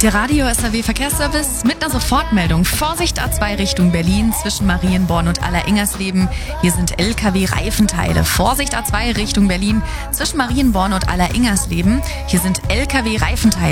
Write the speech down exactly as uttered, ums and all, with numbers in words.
Der Radio S R W Verkehrsservice mit einer Sofortmeldung. Vorsicht A zwei Richtung Berlin zwischen Marienborn und Aller-Ingersleben. Hier sind L K W-Reifenteile. Vorsicht A zwei Richtung Berlin zwischen Marienborn und Aller-Ingersleben. Hier sind L K W-Reifenteile.